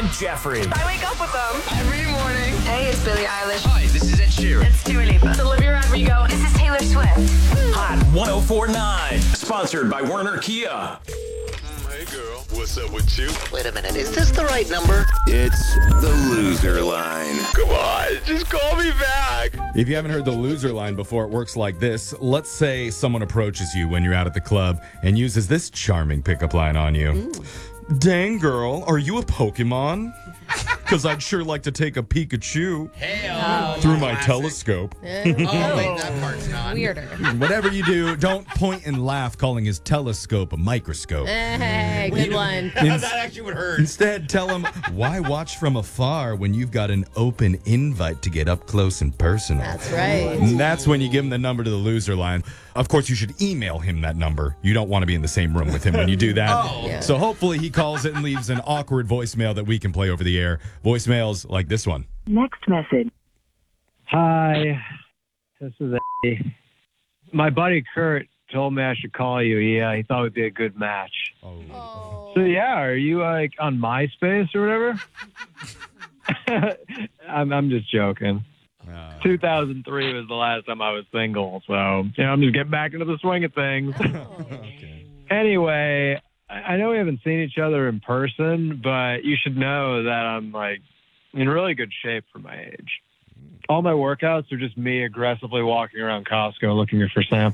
and Jeffrey. I wake up with them every morning. Hey, it's Billie Eilish. Hi, this is Ed Sheeran. It's Dua Lipa. It's Olivia Rodrigo. This is Taylor Swift. Hot 1049. Sponsored by Werner Kia. Hey girl, what's up with you? Wait a minute, is this the right number? It's the loser line. Come on, just call me back. If you haven't heard the loser line before, it works like this. Let's say someone approaches you when you're out at the club and uses this charming pickup line on you. Dang, girl, are you a Pokemon? Because I'd sure like to take a Pikachu through my telescope. Oh, wait, that part's not. Weirder. Whatever you do, don't point and laugh calling his telescope a microscope. Hey, good one. That actually would hurt. Instead, tell him, why watch from afar when you've got an open invite to get up close and personal? That's right. And that's when you give him the number to the loser line. Of course, you should email him that number. You don't want to be in the same room with him when you do that. Yeah. So hopefully he calls it and leaves an awkward voicemail that we can play over the air. Voicemails like this one. Next message. Hi, this is Eddie. My buddy Kurt told me I should call you. He thought it would be a good match. Oh. So yeah, are you like on MySpace or whatever? I'm just joking. 2003 was the last time I was single, so I'm just getting back into the swing of things. Okay. Anyway, I know we haven't seen each other in person, but you should know that I'm like in really good shape for my age. All my workouts are just me aggressively walking around Costco looking for samples.